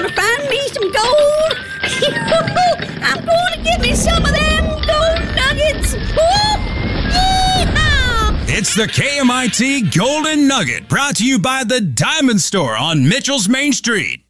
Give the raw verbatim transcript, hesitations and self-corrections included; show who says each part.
Speaker 1: gonna find me some gold. I'm gonna get me some of them gold nuggets. Woo! Yeehaw!
Speaker 2: It's the K M I T Golden Nugget, brought to you by the Diamond Store on Mitchell's Main Street.